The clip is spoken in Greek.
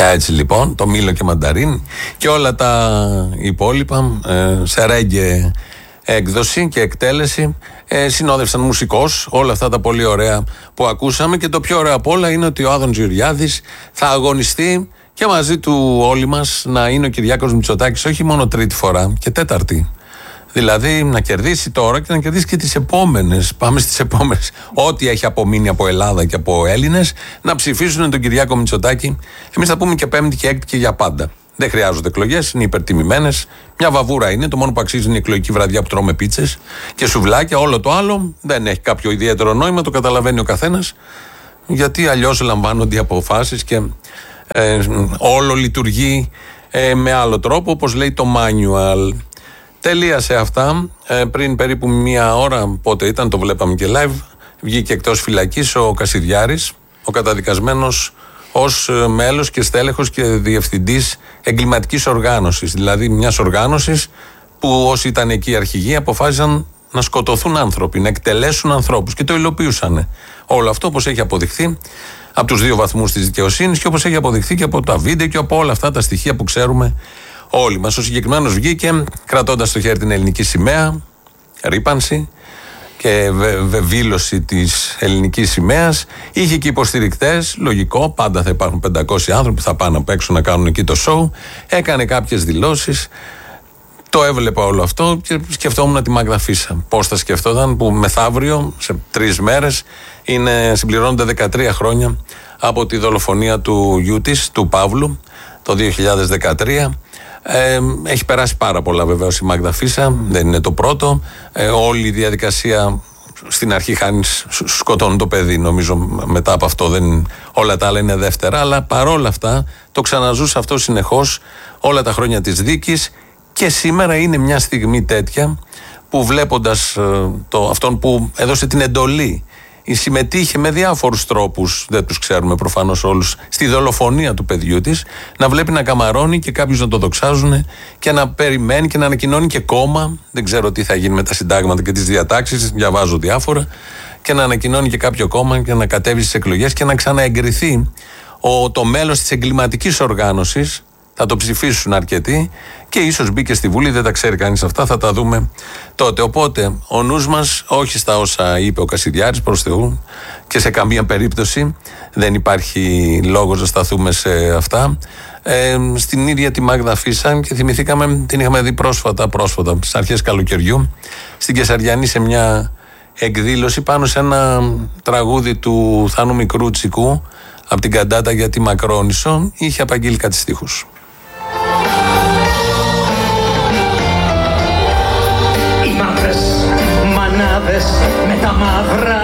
Έτσι λοιπόν, το Μήλο και Μανταρίνι και όλα τα υπόλοιπα σε ρέγγε έκδοση και εκτέλεση συνόδευσαν μουσικώς όλα αυτά τα πολύ ωραία που ακούσαμε, και το πιο ωραίο απ' όλα είναι ότι ο Άδων Γεωργιάδης θα αγωνιστεί και μαζί του όλοι μας να είναι ο Κυριάκος Μητσοτάκης όχι μόνο τρίτη φορά και τέταρτη. Δηλαδή να κερδίσει τώρα και να κερδίσει και τις επόμενες. Πάμε στις επόμενες. Ό,τι έχει απομείνει από Ελλάδα και από Έλληνες να ψηφίσουν τον Κυριάκο Μητσοτάκη. Εμείς θα πούμε και Πέμπτη και Έκτη και για πάντα. Δεν χρειάζονται εκλογές, είναι υπερτιμημένες. Μια βαβούρα είναι. Το μόνο που αξίζει είναι η εκλογική βραδιά που τρώμε πίτσες και σουβλάκια. Όλο το άλλο δεν έχει κάποιο ιδιαίτερο νόημα, το καταλαβαίνει ο καθένας. Γιατί αλλιώς λαμβάνονται οι αποφάσεις και όλο λειτουργεί με άλλο τρόπο, όπως λέει το manual. Τελείασε αυτά. Πριν περίπου μία ώρα, πότε ήταν, το βλέπαμε και live, βγήκε εκτός φυλακής ο Κασιδιάρης, ο καταδικασμένος ως μέλος και στέλεχος και διευθυντής εγκληματικής οργάνωσης. Δηλαδή μιας οργάνωσης που όσοι ήταν εκεί αρχηγοί αποφάσισαν να σκοτωθούν άνθρωποι, να εκτελέσουν ανθρώπους και το υλοποιούσαν. Όλο αυτό όπως έχει αποδειχθεί από τους δύο βαθμούς της δικαιοσύνης και όπως έχει αποδειχθεί και από τα βίντεο και από όλα αυτά τα στοιχεία που ξέρουμε όλοι μας. Ο συγκεκριμένος βγήκε κρατώντας στο χέρι την ελληνική σημαία, ρύπανση και βεβήλωση της ελληνικής σημαίας. Είχε και υποστηρικτές, λογικό, πάντα θα υπάρχουν 500 άνθρωποι που θα πάνε απ' έξω να κάνουν εκεί το show. Έκανε κάποιες δηλώσεις. Το έβλεπα όλο αυτό και σκεφτόμουν τη Μάγδα Φίσα. Πώς θα σκεφτόταν που μεθαύριο, σε 3 μέρες, συμπληρώνονται 13 χρόνια από τη δολοφονία του γιού της, του Παύλου, το 2013. Έχει περάσει πάρα πολλά βεβαίως η Μάγδα Φίσα, δεν είναι το πρώτο. Όλη η διαδικασία στην αρχή σκοτώνουν το παιδί, νομίζω μετά από αυτό όλα τα άλλα είναι δεύτερα, αλλά παρόλα αυτά το ξαναζούσε αυτό συνεχώς όλα τα χρόνια της δίκης. Και σήμερα είναι μια στιγμή τέτοια που βλέποντας αυτόν που έδωσε την εντολή, συμμετείχε με διάφορους τρόπους, δεν τους ξέρουμε προφανώς όλους, στη δολοφονία του παιδιού της, να βλέπει να καμαρώνει και κάποιους να το δοξάζουν και να περιμένει και να ανακοινώνει και κόμμα, δεν ξέρω τι θα γίνει με τα συντάγματα και τις διατάξεις, διαβάζω διάφορα, και να ανακοινώνει και κάποιο κόμμα και να κατέβει στις εκλογές και να ξαναεγκριθεί το μέλος της εγκληματικής οργάνωσης. Θα το ψηφίσουν αρκετοί και ίσως μπήκε στη Βουλή, δεν τα ξέρει κανείς αυτά, θα τα δούμε τότε. Οπότε ο νους μας όχι στα όσα είπε ο Κασιδιάρης, προς Θεού, και σε καμία περίπτωση δεν υπάρχει λόγος να σταθούμε σε αυτά. Στην ίδια τη Μάγδα Φίσα, και θυμηθήκαμε, την είχαμε δει πρόσφατα, στις αρχές καλοκαιριού, στην Κεσαριανή σε μια εκδήλωση πάνω σε ένα τραγούδι του Θάνου Μικρούτσικου από την καντάτα για τη Μακρόνισσο, είχε απαγγείλει κάτι στίχους. Οι μαύρες μανάδες με τα μαύρα